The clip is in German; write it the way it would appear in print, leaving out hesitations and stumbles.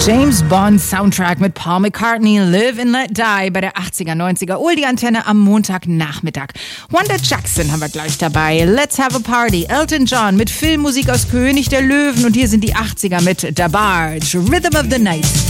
James Bond Soundtrack mit Paul McCartney, Live and Let Die bei der 80er, 90er Oldie-Antenne am Montagnachmittag. Wanda Jackson haben wir gleich dabei. Let's Have a Party. Elton John mit Filmmusik aus König der Löwen und hier sind die 80er mit Da Barge, Rhythm of the Night.